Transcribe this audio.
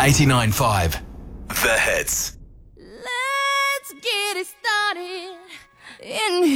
89.5 The Hits. Let's get it started in